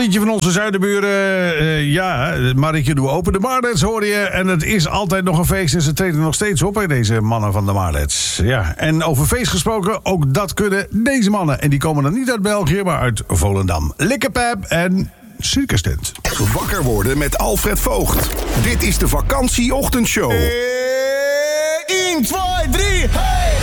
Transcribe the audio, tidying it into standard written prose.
liedje van onze zuidenburen. Marietje doe open. De Marlets hoor je. En het is altijd nog een feest en ze treden nog steeds op, hè, deze mannen van de Marlets. Ja, en over feest gesproken, ook dat kunnen deze mannen. En die komen dan niet uit België, maar uit Volendam. Likkepep en Circus Tent. Wakker worden met Alfred Voogd. Dit is de vakantieochtendshow. 1, 2, 3, hey!